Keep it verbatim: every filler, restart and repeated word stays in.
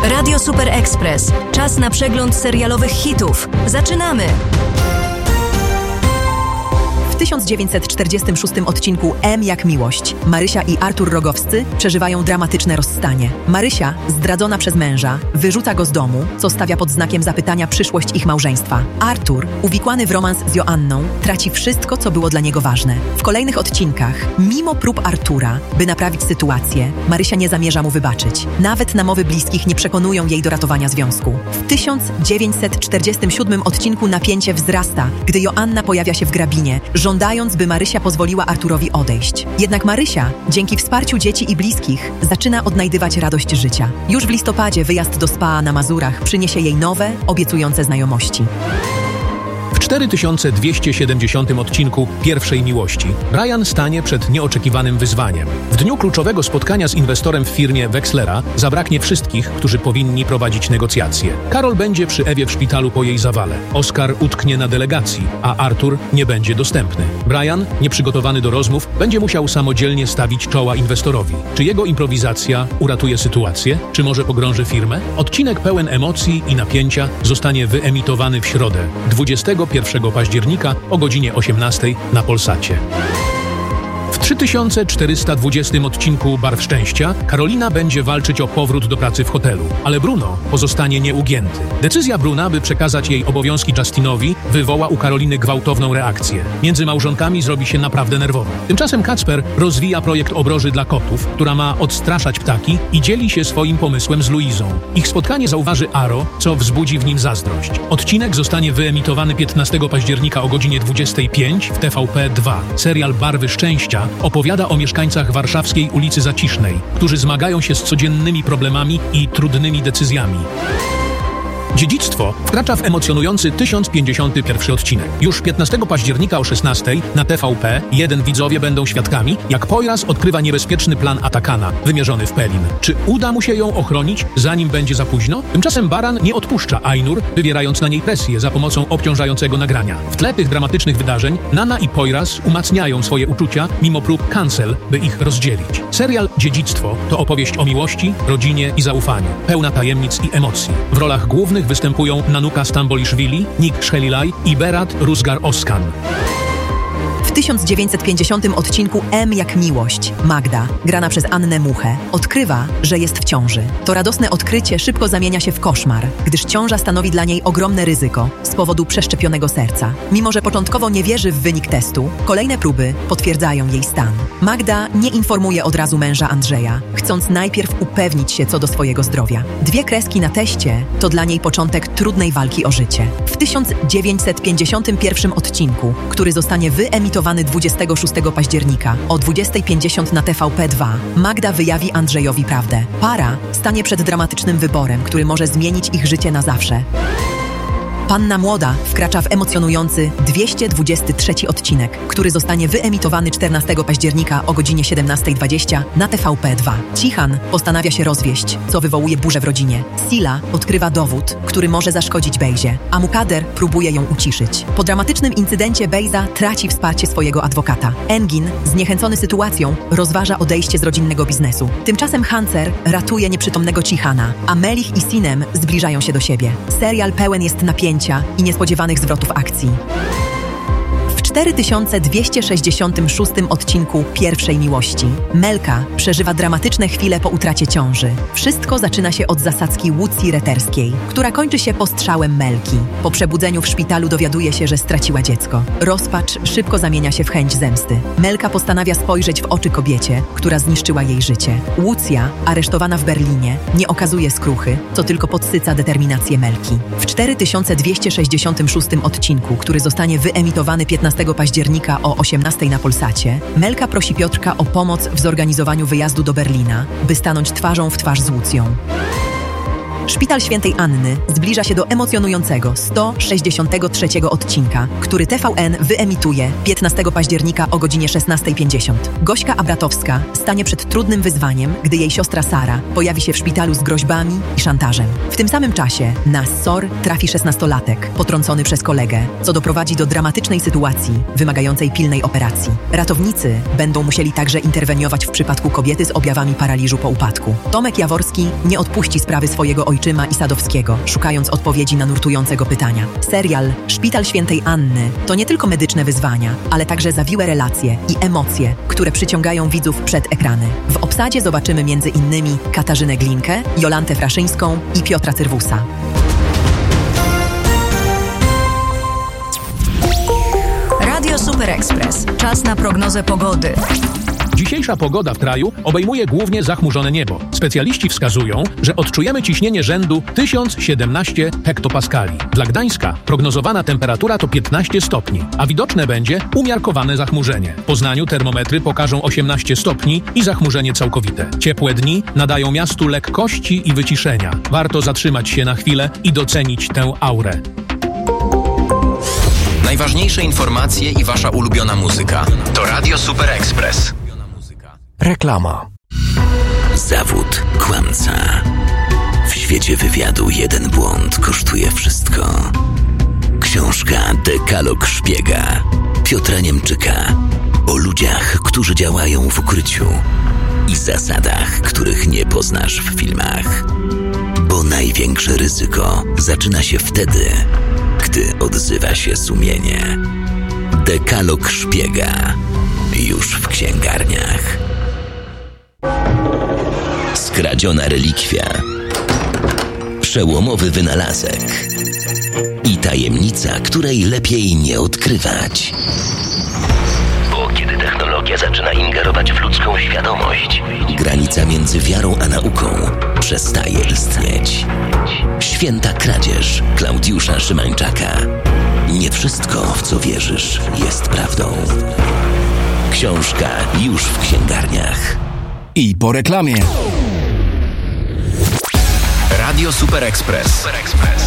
Radio Super Express. Czas na przegląd serialowych hitów. Zaczynamy! W tysiąc dziewięćset czterdziestym szóstym odcinku M jak miłość Marysia i Artur Rogowscy przeżywają dramatyczne rozstanie. Marysia, zdradzona przez męża, wyrzuca go z domu, co stawia pod znakiem zapytania przyszłość ich małżeństwa. Artur, uwikłany w romans z Joanną, traci wszystko, co było dla niego ważne. W kolejnych odcinkach, mimo prób Artura, by naprawić sytuację, Marysia nie zamierza mu wybaczyć. Nawet namowy bliskich nie przekonują jej do ratowania związku. W tysiąc dziewięćset czterdziestym siódmym odcinku napięcie wzrasta, gdy Joanna pojawia się w grabinie, żądając, by Marysia pozwoliła Arturowi odejść. Jednak Marysia, dzięki wsparciu dzieci i bliskich, zaczyna odnajdywać radość życia. Już w listopadzie wyjazd do spa na Mazurach przyniesie jej nowe, obiecujące znajomości. W cztery tysiące dwieście siedemdziesiątym odcinku Pierwszej Miłości Brian stanie przed nieoczekiwanym wyzwaniem. W dniu kluczowego spotkania z inwestorem w firmie Wexlera zabraknie wszystkich, którzy powinni prowadzić negocjacje. Karol będzie przy Ewie w szpitalu po jej zawale. Oskar utknie na delegacji, a Artur nie będzie dostępny. Brian, nieprzygotowany do rozmów, będzie musiał samodzielnie stawić czoła inwestorowi. Czy jego improwizacja uratuje sytuację? Czy może pogrąży firmę? Odcinek pełen emocji i napięcia zostanie wyemitowany w środę, dwudziestego pierwszego października o godzinie osiemnastej na Polsacie. W trzy tysiące czterysta dwudziestym odcinku Barw Szczęścia Karolina będzie walczyć o powrót do pracy w hotelu, ale Bruno pozostanie nieugięty. Decyzja Bruna, by przekazać jej obowiązki Justinowi, wywoła u Karoliny gwałtowną reakcję. Między małżonkami zrobi się naprawdę nerwowo. Tymczasem Kacper rozwija projekt obroży dla kotów, która ma odstraszać ptaki i dzieli się swoim pomysłem z Luizą. Ich spotkanie zauważy Aro, co wzbudzi w nim zazdrość. Odcinek zostanie wyemitowany piętnastego października o godzinie dwudziestej piątej w T V P dwa. Serial Barwy Szczęścia opowiada o mieszkańcach warszawskiej ulicy Zacisznej, którzy zmagają się z codziennymi problemami i trudnymi decyzjami. Dziedzictwo wkracza w emocjonujący tysiąc pięćdziesiąty pierwszy odcinek. Już piętnastego października o szesnastej na T V P jeden widzowie będą świadkami, jak Poyraz odkrywa niebezpieczny plan Atakana, wymierzony w Pelin. Czy uda mu się ją ochronić, zanim będzie za późno? Tymczasem Baran nie odpuszcza Ainur, wywierając na niej presję za pomocą obciążającego nagrania. W tle tych dramatycznych wydarzeń Nana i Poyraz umacniają swoje uczucia, mimo prób cancel, by ich rozdzielić. Serial Dziedzictwo to opowieść o miłości, rodzinie i zaufaniu, pełna tajemnic i emocji. W rolach głównych występują Nanuka Stamboliszwili, Nick Shelilaj i Berat Rusgar-Oskan. W tysiąc dziewięćset pięćdziesiątym odcinku M jak miłość Magda, grana przez Annę Muchę, odkrywa, że jest w ciąży. To radosne odkrycie szybko zamienia się w koszmar, gdyż ciąża stanowi dla niej ogromne ryzyko z powodu przeszczepionego serca. Mimo że początkowo nie wierzy w wynik testu, kolejne próby potwierdzają jej stan. Magda nie informuje od razu męża Andrzeja, chcąc najpierw upewnić się co do swojego zdrowia. Dwie kreski na teście to dla niej początek trudnej walki o życie. W tysiąc dziewięćset pięćdziesiątym pierwszym odcinku, który zostanie wyemitowany dwudziestego szóstego października o dwudziestej pięćdziesiąt na T V P dwa, Magda wyjawi Andrzejowi prawdę. Para stanie przed dramatycznym wyborem, który może zmienić ich życie na zawsze. Panna Młoda wkracza w emocjonujący dwieście dwudziesty trzeci odcinek, który zostanie wyemitowany czternastego października o godzinie siedemnastej dwadzieścia na T V P dwa. Cichan postanawia się rozwieść, co wywołuje burzę w rodzinie. Sila odkrywa dowód, który może zaszkodzić Bejzie, a Mukader próbuje ją uciszyć. Po dramatycznym incydencie Bejza traci wsparcie swojego adwokata. Engin, zniechęcony sytuacją, rozważa odejście z rodzinnego biznesu. Tymczasem Hancer ratuje nieprzytomnego Cichana, a Melich i Sinem zbliżają się do siebie. Serial pełen jest napięcia i niespodziewanych zwrotów akcji. W cztery tysiące dwieście sześćdziesiątym szóstym odcinku Pierwszej Miłości Melka przeżywa dramatyczne chwile po utracie ciąży. Wszystko zaczyna się od zasadzki Łucji Reterskiej, która kończy się postrzałem Melki. Po przebudzeniu w szpitalu dowiaduje się, że straciła dziecko. Rozpacz szybko zamienia się w chęć zemsty. Melka postanawia spojrzeć w oczy kobiecie, która zniszczyła jej życie. Łucja, aresztowana w Berlinie, nie okazuje skruchy, co tylko podsyca determinację Melki. W cztery tysiące dwieście sześćdziesiątym szóstym odcinku, który zostanie wyemitowany piętnastego października o osiemnastej na Polsacie, Melka prosi Piotrka o pomoc w zorganizowaniu wyjazdu do Berlina, by stanąć twarzą w twarz z Łucją. Szpital Świętej Anny zbliża się do emocjonującego sto sześćdziesiątego trzeciego odcinka, który T V N wyemituje piętnastego października o godzinie szesnastej pięćdziesiąt. Gośka Abratowska stanie przed trudnym wyzwaniem, gdy jej siostra Sara pojawi się w szpitalu z groźbami i szantażem. W tym samym czasie na S O R trafi szesnastolatek, potrącony przez kolegę, co doprowadzi do dramatycznej sytuacji wymagającej pilnej operacji. Ratownicy będą musieli także interweniować w przypadku kobiety z objawami paraliżu po upadku. Tomek Jaworski nie odpuści sprawy swojego ojczyma i Sadowskiego, szukając odpowiedzi na nurtujące go pytania. Serial Szpital Świętej Anny to nie tylko medyczne wyzwania, ale także zawiłe relacje i emocje, które przyciągają widzów przed ekrany. W obsadzie zobaczymy między innymi Katarzynę Glinkę, Jolantę Fraszyńską i Piotra Cyrwusa. Radio Super Express. Czas na prognozę pogody. Dzisiejsza pogoda w kraju obejmuje głównie zachmurzone niebo. Specjaliści wskazują, że odczujemy ciśnienie rzędu tysiąc siedemnaście hektopaskali. Dla Gdańska prognozowana temperatura to piętnaście stopni, a widoczne będzie umiarkowane zachmurzenie. W Poznaniu termometry pokażą osiemnaście stopni i zachmurzenie całkowite. Ciepłe dni nadają miastu lekkości i wyciszenia. Warto zatrzymać się na chwilę i docenić tę aurę. Najważniejsze informacje i wasza ulubiona muzyka. To Radio Super Express. Reklama. Zawód kłamca. W świecie wywiadu jeden błąd kosztuje wszystko. Książka Dekalog Szpiega Piotra Niemczyka o ludziach, którzy działają w ukryciu i zasadach, których nie poznasz w filmach. Bo największe ryzyko zaczyna się wtedy, gdy odzywa się sumienie. Dekalog Szpiega już w księgarniach. Skradziona relikwia, przełomowy wynalazek i tajemnica, której lepiej nie odkrywać. Bo kiedy technologia zaczyna ingerować w ludzką świadomość, granica między wiarą a nauką przestaje istnieć. Święta kradzież Klaudiusza Szymańczaka. Nie wszystko, w co wierzysz, jest prawdą. Książka już w księgarniach. I po reklamie. Radio Super Express.